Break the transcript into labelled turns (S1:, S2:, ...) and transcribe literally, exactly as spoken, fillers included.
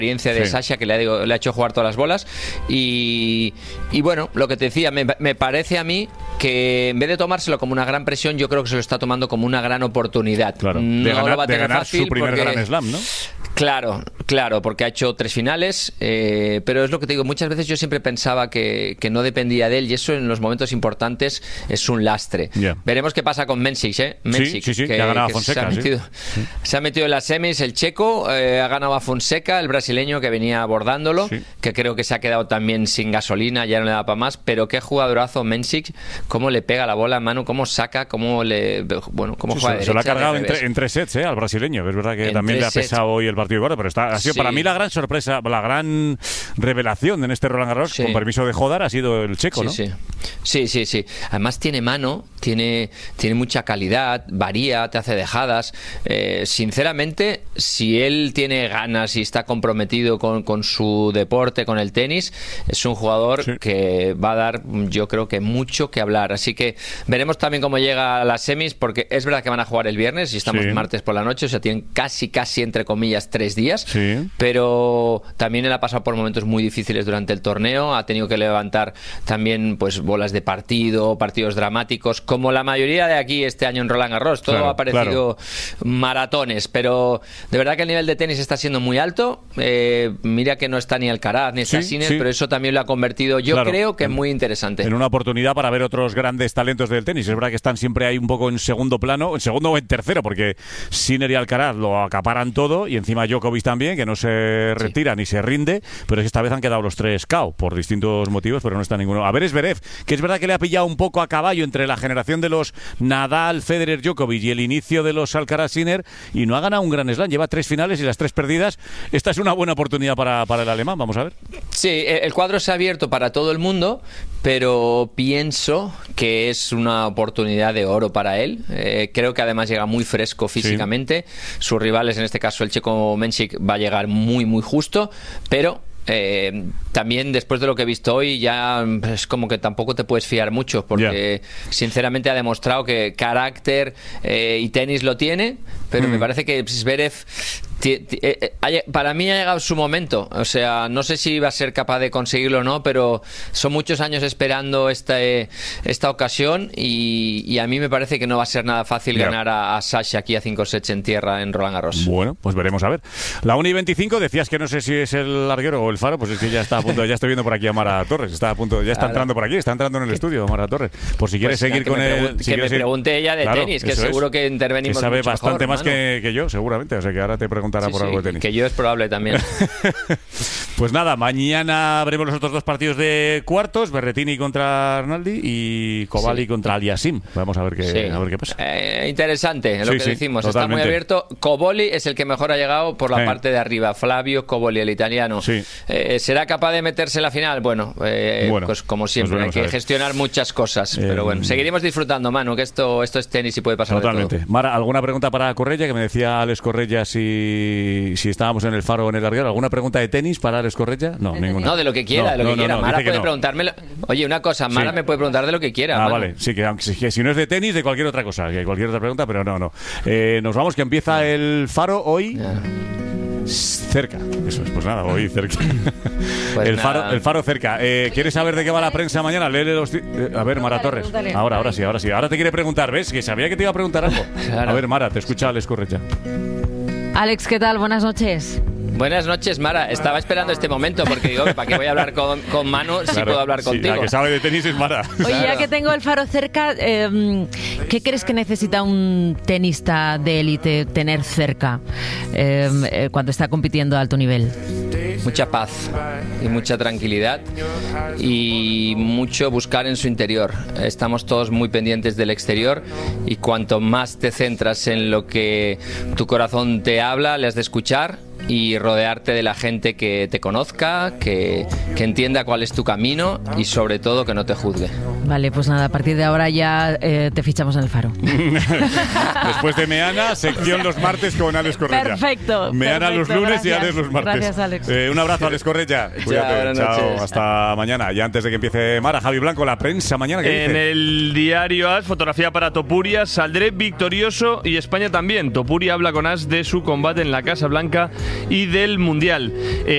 S1: experiencia de
S2: sí.
S1: Sasha, que le ha, le ha hecho jugar todas las bolas. Y, y bueno, lo que te decía, me, me parece a mí que en vez de tomárselo como una gran presión, yo creo que se lo está tomando como una gran oportunidad.
S2: Claro, de
S1: no
S2: ganar,
S1: lo va a
S2: de
S1: tener
S2: ganar
S1: fácil
S2: su primer
S1: porque...
S2: Grand Slam, ¿no?
S1: Claro, claro, porque ha hecho tres finales, eh, pero es lo que te digo, muchas veces yo siempre pensaba que, que no dependía de él, y eso en los momentos importantes es un lastre.
S2: Yeah.
S1: Veremos qué pasa con Menčić, ¿eh? Menčić,
S2: sí, sí, sí,
S1: que,
S2: que ha ganado
S1: que
S2: a Fonseca.
S1: Se ha, metido,
S2: sí.
S1: se ha metido en las semis, el checo, eh, ha ganado a Fonseca, el brasileño que venía abordándolo, sí. que creo que se ha quedado también sin gasolina, ya no le da para más, pero qué jugadorazo Menčić, cómo le pega la bola a mano, cómo saca, cómo le... Bueno, cómo
S2: sí,
S1: juega
S2: se,
S1: derecha,
S2: se lo ha cargado en,
S1: tre,
S2: en tres sets, ¿eh? Al brasileño, que es verdad que en también le ha pesado sets. Hoy el partido de cuarto, pero está, ha sido sí. para mí la gran sorpresa, la gran revelación en este Roland Garros, sí. con permiso de Jodar, ha sido el checo,
S1: sí,
S2: ¿no?
S1: Sí. sí, sí, sí. Además tiene mano, tiene, tiene mucha calidad, varía, te hace dejadas. Eh, sinceramente, si él tiene ganas y está comprometido con, con su deporte, con el tenis, es un jugador sí. que va a dar, yo creo que mucho que hablar. Así que veremos también cómo llega a las semis, porque es verdad que van a jugar el viernes y estamos sí. martes por la noche, o sea, tienen casi, casi, entre comillas, tres días.
S2: Sí.
S1: Pero también él ha pasado por momentos muy difíciles durante el torneo, ha tenido que levantar también pues bolas de partido, partidos dramáticos, como la mayoría de aquí este año en Roland Garros. Todo
S2: claro,
S1: ha parecido
S2: claro.
S1: maratones, pero de verdad que el nivel de tenis está siendo muy alto. Eh, mira que no está ni Alcaraz ni está
S2: sí,
S1: Sinner,
S2: sí.
S1: pero eso también lo ha convertido, yo
S2: claro,
S1: creo que
S2: en,
S1: muy interesante.
S2: En una oportunidad para ver otros grandes talentos del tenis. Es verdad que están siempre ahí un poco en segundo plano, en segundo o en tercero, porque Sinner y Alcaraz lo acaparan todo, y encima Djokovic también, que no se retira sí. ni se rinde, pero es que esta vez han quedado los tres K O por distintos motivos, pero no está ninguno. A ver, Zverev, que es verdad que le ha pillado un poco a caballo entre la generación de los Nadal, Federer, Djokovic y el inicio de los Alcaraz, Sinner, y no ha ganado un Grand Slam, lleva tres finales y las tres perdidas. Esta es una buena oportunidad para, para el alemán, vamos a ver.
S1: Sí, el cuadro se ha abierto para todo el mundo, pero pienso que es una oportunidad de oro para él. Eh, creo que además llega muy fresco físicamente. Sí. Sus rivales, en este caso el checo Menčić, va a llegar muy, muy justo, pero... Eh, también después de lo que he visto hoy ya es como que tampoco te puedes fiar mucho, porque yeah. sinceramente ha demostrado que carácter eh, y tenis lo tiene, pero mm. me parece que Zverev para mí ha llegado su momento. O sea, no sé si va a ser capaz de conseguirlo o no, pero son muchos años esperando esta, esta ocasión, y, y a mí me parece que no va a ser nada fácil yeah. ganar a, a Sasha aquí a cinco sets en tierra en Roland Garros.
S2: Bueno, pues veremos a ver. La una y veinticinco, decías que no sé si es el larguero o el Faro, pues es que ya está a punto, ya estoy viendo por aquí a Mara Torres, está a punto, ya está entrando por aquí, está entrando en el estudio Mara Torres, por si quieres pues seguir con el...
S1: Que
S2: si
S1: me pregunte ella de
S2: claro,
S1: tenis, que seguro
S2: es.
S1: que intervenimos
S2: que sabe
S1: mucho
S2: bastante
S1: mejor,
S2: más que, que yo, seguramente, o sea que ahora te preguntará sí, por
S1: sí,
S2: algo de tenis.
S1: Que yo es probable también.
S2: Pues nada, mañana veremos los otros dos partidos de cuartos, Berrettini contra Arnaldi y Coballi sí. contra Aliasim. Vamos a ver qué, sí. a ver qué pasa.
S1: Eh, interesante lo
S2: sí,
S1: que
S2: sí,
S1: decimos,
S2: totalmente.
S1: Está muy abierto. Coballi es el que mejor ha llegado por la
S2: eh.
S1: parte de arriba. Flavio Coballi, el italiano.
S2: Sí.
S1: Eh, ¿Será capaz de meterse en la final? Bueno, eh,
S2: bueno
S1: pues como siempre,
S2: pues
S1: hay que gestionar muchas cosas. Eh, pero bueno, seguiremos disfrutando, Manu, que esto, esto es tenis y puede pasar
S2: totalmente.
S1: de todo.
S2: Mara, ¿alguna pregunta para Correia? Que me decía Alex Correia si, si estábamos en el Faro o en el larguero. ¿Alguna pregunta de tenis para Alex Correia? No, ninguna.
S1: No, de lo que quiera,
S2: no,
S1: de lo
S2: no,
S1: que quiera.
S2: no, no,
S1: Mara puede
S2: no.
S1: preguntármelo. Oye, una cosa, Mara sí. me puede preguntar de lo que quiera.
S2: Ah,
S1: Manu.
S2: vale. Sí, que, aunque, que si no es de tenis, de cualquier otra cosa, que cualquier otra pregunta, pero no, no. Eh, nos vamos, que empieza el Faro hoy. Yeah. Cerca, eso es, pues nada, voy cerca. Pues el, faro, el Faro cerca. Eh, ¿Quieres saber de qué va la prensa mañana? Léele los. Eh, a ver, Mara Torres.
S3: Pregúntale.
S2: Ahora, ahora sí, ahora sí. Ahora te quiere preguntar, ¿ves? Que sabía que te iba a preguntar algo. Claro. A ver, Mara, te escucha Alex Correia.
S3: Alex, ¿qué tal? Buenas noches.
S1: Buenas noches, Mara. Estaba esperando este momento porque digo, ¿para qué voy a hablar con, con Manu si
S2: claro,
S1: puedo hablar
S2: sí,
S1: contigo?
S2: La que sabe de tenis es Mara.
S3: Oye,
S1: claro.
S3: ya que tengo el Faro cerca, eh, ¿qué crees que necesita un tenista de élite tener cerca eh, cuando está compitiendo a alto nivel?
S1: Mucha paz y mucha tranquilidad y mucho buscar en su interior. Estamos todos muy pendientes del exterior y cuanto más te centras en lo que tu corazón te habla, le has de escuchar y rodearte de la gente que te conozca, que, que entienda cuál es tu camino y sobre todo que no te juzgue.
S3: Vale, pues nada, a partir de ahora ya eh, te fichamos en el Faro.
S2: Después de Meana, sección los martes con Alex Correia.
S3: Perfecto.
S2: Meana
S3: perfecto,
S2: los lunes
S3: gracias.
S2: y Alex los martes.
S3: Gracias, Alex.
S2: Eh, un abrazo, Alex Correia. Cuídate.
S1: Chao,
S2: Chao, hasta mañana. Y antes de que empiece Mara, Javi Blanco, la prensa mañana. ¿Qué
S4: en
S2: dice?
S4: el diario A S, fotografía para Topuria, saldré victorioso y España también. Topuria habla con A S de su combate en la Casa Blanca y del Mundial. Eh,